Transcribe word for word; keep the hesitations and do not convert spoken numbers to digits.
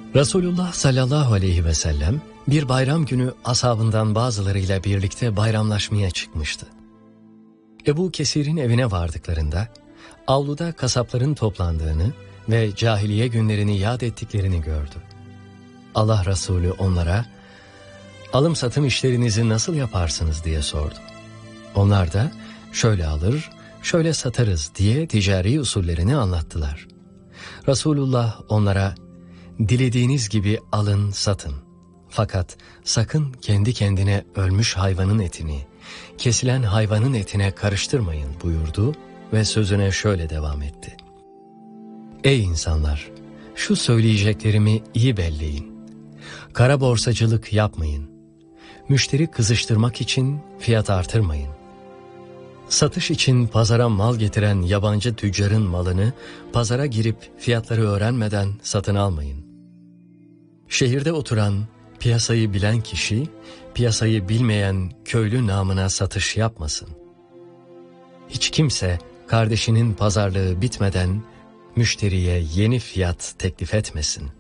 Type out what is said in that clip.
Resulullah sallallahu aleyhi ve sellem bir bayram günü ashabından bazılarıyla birlikte bayramlaşmaya çıkmıştı. Ebu Kesir'in evine vardıklarında avluda kasapların toplandığını ve cahiliye günlerini yad ettiklerini gördü. Allah Resulü onlara alım satım işlerinizi nasıl yaparsınız diye sordu. Onlar da şöyle alır, şöyle satarız diye ticari usullerini anlattılar. Resulullah onlara dilediğiniz gibi alın satın. Fakat sakın kendi kendine ölmüş hayvanın etini, kesilen hayvanın etine karıştırmayın buyurdu ve sözüne şöyle devam etti. Ey insanlar! Şu söyleyeceklerimi iyi belleyin. Kara borsacılık yapmayın. Müşteri kızıştırmak için fiyat artırmayın. Satış için pazara mal getiren yabancı tüccarın malını pazara girip fiyatları öğrenmeden satın almayın. Şehirde oturan, piyasayı bilen kişi, piyasayı bilmeyen köylü namına satış yapmasın. Hiç kimse kardeşinin pazarlığı bitmeden müşteriye yeni fiyat teklif etmesin.